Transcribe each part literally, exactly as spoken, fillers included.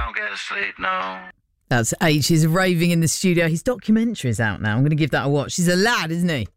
don't get to sleep, no. That's H. He's raving in the studio. His documentary's out now. I'm going to give that a watch. He's a lad, isn't he?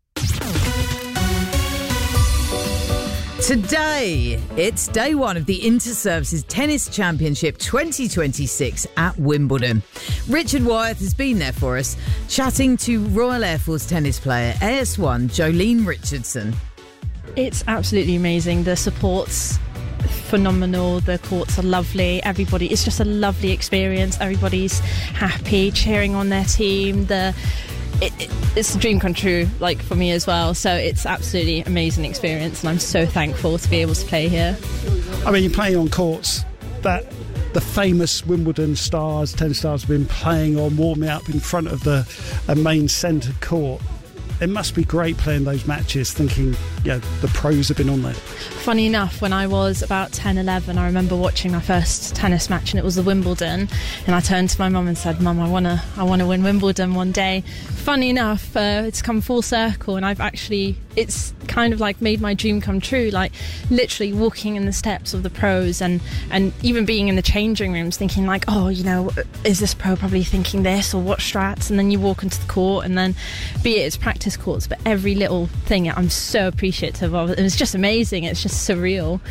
Today, it's day one of the Inter-Services Tennis Championship twenty twenty-six at Wimbledon. Richard Wyeth has been there for us, chatting to Royal Air Force tennis player A S one Jolene Richardson. It's absolutely amazing. The support's phenomenal. The courts are lovely. Everybody, it's just a lovely experience. Everybody's happy, cheering on their team. The It, it, it's a dream come true, like for me as well. So it's absolutely amazing experience, and I'm so thankful to be able to play here. I mean, you're playing on courts that the famous Wimbledon stars, tennis stars, have been playing on, warming up in front of the a main centre court. It must be great playing those matches, thinking, yeah, the pros have been on there. Funny enough, when I was about ten, eleven, I remember watching my first tennis match, and it was the Wimbledon, and I turned to my mum and said, Mum, I want to I want to win Wimbledon one day. Funny enough, uh, it's come full circle, and I've actually, it's kind of like made my dream come true, like literally walking in the steps of the pros, and, and even being in the changing rooms thinking like, oh, you know, is this pro probably thinking this, or what strats? And then you walk into the court, and then be it it's practice courts, but every little thing I'm so appreciative of. It's just amazing. It's just surreal.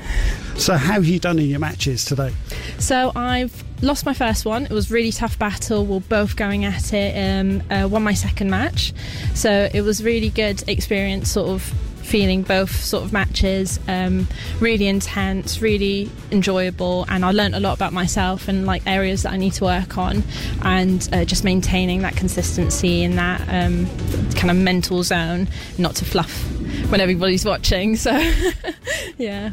So how have you done in your matches today? So I've lost my first one. It was a really tough battle. We're both going at it. Um, uh, won my second match. So it was really good experience, sort of feeling both sort of matches, um, really intense, really enjoyable, and I learned a lot about myself and like areas that I need to work on, and uh, just maintaining that consistency in that um, kind of mental zone, not to fluff when everybody's watching. So yeah.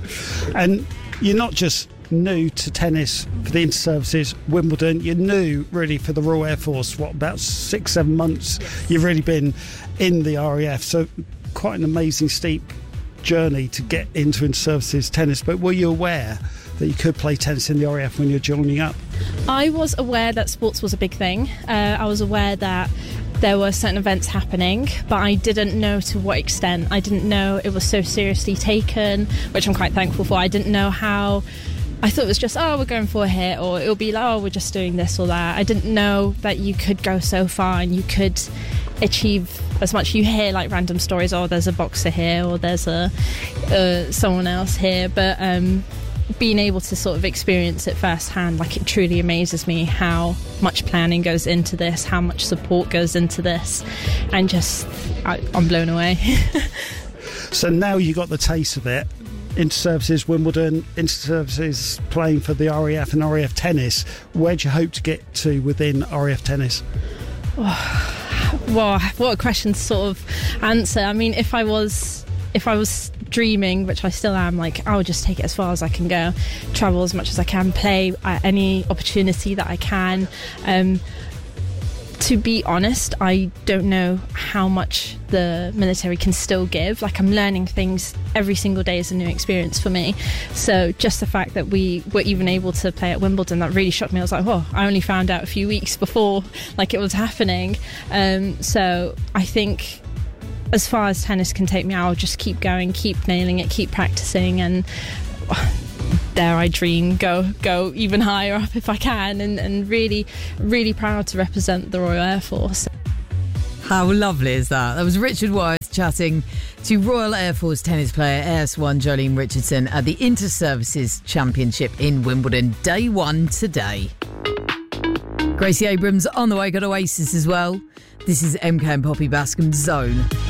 And you're not just new to tennis for the Inter-Services Wimbledon, you're new really for the Royal Air Force. What, about six, seven months yes. You've really been in the R A F, so quite an amazing steep journey to get into Inter-Services tennis. But were you aware that you could play tennis in the R A F when you're joining up? I was aware that sports was a big thing. uh, I was aware that there were certain events happening, but I didn't know to what extent. I didn't know it was so seriously taken, which I'm quite thankful for. I didn't know how. I thought it was just, oh, we're going for a hit, or it'll be like, oh, we're just doing this or that. I didn't know that you could go so far and you could achieve as much. You hear like random stories, oh, there's a boxer here, or there's a uh, someone else here, but um, being able to sort of experience it firsthand, like it truly amazes me how much planning goes into this, how much support goes into this, and just I, I'm blown away. So now you got the taste of it. Inter-Services Wimbledon, Inter-Services playing for the R A F and R A F tennis. Where do you hope to get to within R A F tennis? Oh, wow, what a question to sort of answer. I mean, if I was if I was dreaming, which I still am, like I would just take it as far as I can go, travel as much as I can, play at any opportunity that I can. Um, to be honest, I don't know how much the military can still give. Like I'm learning things every single day is a new experience for me. So just the fact that we were even able to play at Wimbledon, that really shocked me. I was like, oh, I only found out a few weeks before like it was happening. Um, so I think as far as tennis can take me, I'll just keep going, keep nailing it, keep practicing, and dare I dream, go go even higher up if I can, and, and really, really proud to represent the Royal Air Force. How lovely is that? That was Richard Wyeth chatting to Royal Air Force tennis player A S one Jolene Richardson at the Inter-Services Championship in Wimbledon. Day one today. Gracie Abrams on the way, got Oasis as well. This is M K and Poppy Bascom's Zone.